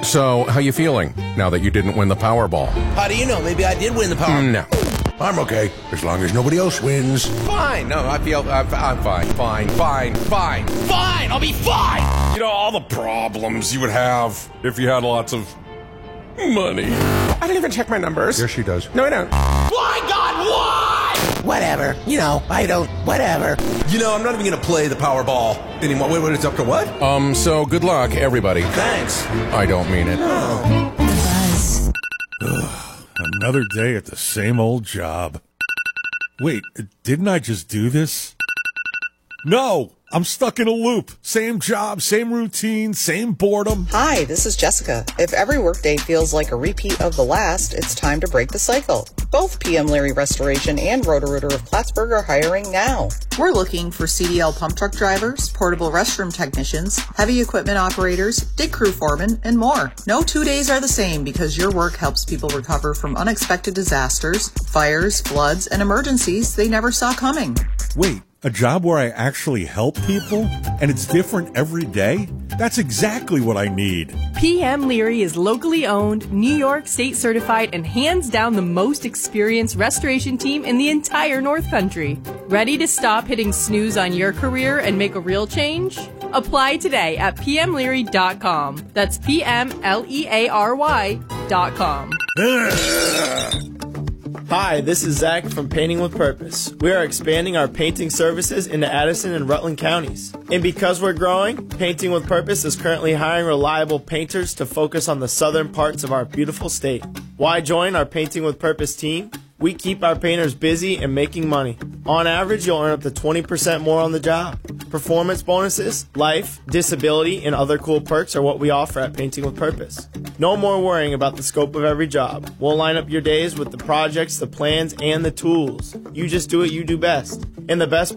So, how you feeling now that you didn't win the Powerball? How do you know? Maybe I did win the power. No. I'm okay, as long as nobody else wins. Fine. No, I'm fine. Fine. Fine, I'll be fine. You know, all the problems you would have if you had lots of money. I don't even check my numbers. Yes, she does. No, I don't. My God, why? Whatever. Whatever. I'm not even going to play the Powerball anymore. Wait, it's up to what? So good luck, everybody. Thanks. I don't mean it. Another day at the same old job. Wait, didn't I just do this? No! I'm stuck in a loop. Same job, same routine, same boredom. Hi, this is Jessica. If every workday feels like a repeat of the last, it's time to break the cycle. Both PM Larry Restoration and Roto-Rooter of Plattsburgh are hiring now. We're looking for CDL pump truck drivers, portable restroom technicians, heavy equipment operators, dig crew foremen, and more. No 2 days are the same because your work helps people recover from unexpected disasters, fires, floods, and emergencies they never saw coming. Wait, a job where I actually help people? And it's different every day? That's exactly what I need. PM Leary is locally owned, New York State certified, and hands down the most experienced restoration team in the entire North Country. Ready to stop hitting snooze on your career and make a real change? Apply today at pmleary.com. That's PMLEARY.com. Hi, this is Zach from Painting with Purpose. We are expanding our painting services into Addison and Rutland counties. And because we're growing, Painting with Purpose is currently hiring reliable painters to focus on the southern parts of our beautiful state. Why join our Painting with Purpose team? We keep our painters busy and making money. On average, you'll earn up to 20% more on the job. Performance bonuses, life, disability, and other cool perks are what we offer at Painting with Purpose. No more worrying about the scope of every job. We'll line up your days with the projects, the plans, and the tools. You just do what you do best. And the best